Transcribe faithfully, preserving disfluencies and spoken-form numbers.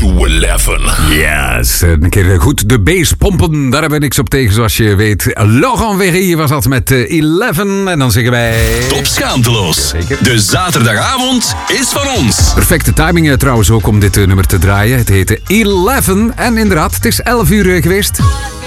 to eleven. Yes, een keer goed de bass pompen. Daar hebben we niks op tegen, zoals je weet. Laurent Verrier was dat met eleven. En dan zeggen wij... Top schaamteloos. Zeker. De zaterdagavond is van ons. Perfecte timing eh, trouwens ook om dit eh, nummer te draaien. Het heette eleven. En inderdaad, het is elf uur eh, geweest.